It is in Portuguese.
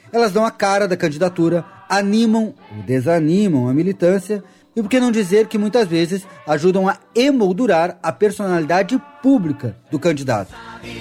Elas dão a cara da candidatura, animam ou desanimam a militância e, por que não dizer que muitas vezes ajudam a emoldurar a personalidade pública do candidato.